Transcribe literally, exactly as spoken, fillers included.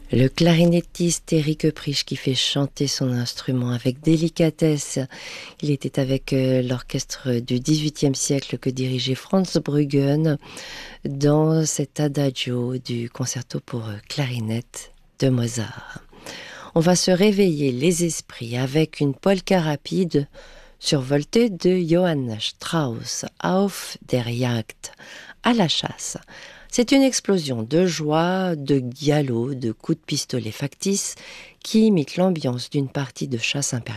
Le clarinettiste Eric Prich qui fait chanter son instrument avec délicatesse. Il était avec euh, l'orchestre du dix-huitième siècle que dirigeait Franz Bruggen dans cet adagio du concerto pour clarinette de Mozart. On va se réveiller les esprits avec une polka rapide survoltée de Johann Strauss, Auf der Jagd, à la chasse. C'est une explosion de joie, de galop, de coups de pistolet factices qui imite l'ambiance d'une partie de chasse impériale.